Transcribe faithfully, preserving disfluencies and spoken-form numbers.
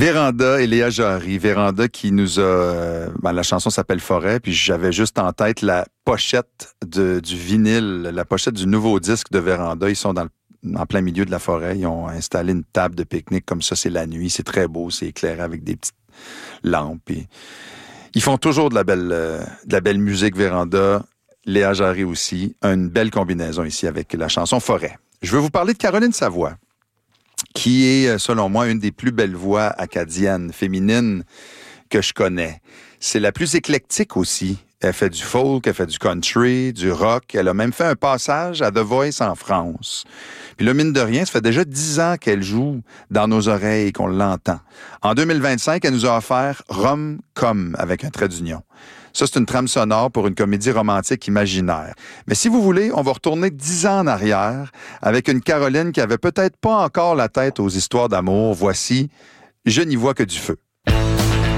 Véranda et Léa Jarry. Véranda qui nous a... Euh, ben, la chanson s'appelle Forêt, puis j'avais juste en tête la pochette de, du vinyle, la pochette du nouveau disque de Véranda. Ils sont dans le, en plein milieu de la forêt. Ils ont installé une table de pique-nique comme ça. C'est la nuit. C'est très beau. C'est éclairé avec des petites lampes. Et ils font toujours de la belle, euh, de la belle musique, Véranda. Léa Jarry aussi. Une belle combinaison ici avec la chanson Forêt. Je veux vous parler de Caroline Savoie, qui est, selon moi, une des plus belles voix acadiennes, féminines que je connais. C'est la plus éclectique aussi. Elle fait du folk, elle fait du country, du rock. Elle a même fait un passage à The Voice en France. Puis là, mine de rien, ça fait déjà dix ans qu'elle joue dans nos oreilles et qu'on l'entend. En deux mille vingt-cinq, elle nous a offert Rom-Com avec un trait d'union. Ça, c'est une trame sonore pour une comédie romantique imaginaire. Mais si vous voulez, on va retourner dix ans en arrière avec une Caroline qui avait peut-être pas encore la tête aux histoires d'amour. Voici « Je n'y vois que du feu ».